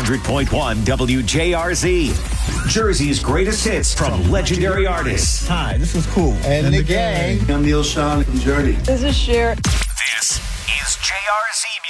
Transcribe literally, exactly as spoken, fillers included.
hundred point one W J R Z. Jersey's greatest hits from legendary artists. Hi, this is Cool. And, and the, the gang. gang. I'm Neil Sean from Journey. This is Cher. This is J R Z